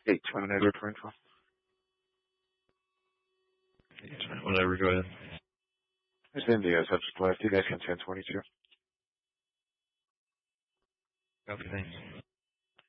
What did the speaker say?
829 Edward for info. Whatever, go ahead. It's India, subject left. You guys can 1022. Okay, thanks.